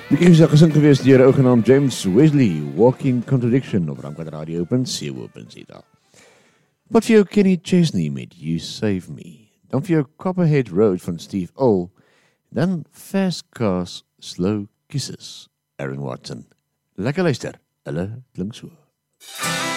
Die musiek is gesing gewees deur 'n ou genaamd James Wesley, Walking Contradiction op ramkwadradio.co.za. Wat vir jou Kenny Chesney met You Save Me, dan vir jou Copperhead Road van Steve Earle, dan Fast Cars, Slow Kisses, Aaron Watson. Lekker luister, hulle klink so.